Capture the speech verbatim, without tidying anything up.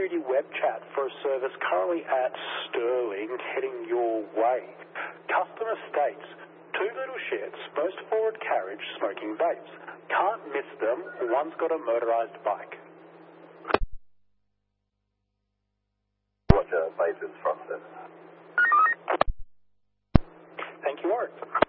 duty web chat for a service currently at Stirling heading your way. Customer states, two little shits, most forward carriage, smoking vapes. Can't miss them, one's got a motorised bike. Roger, vape is frosted. Thank you, Warwick.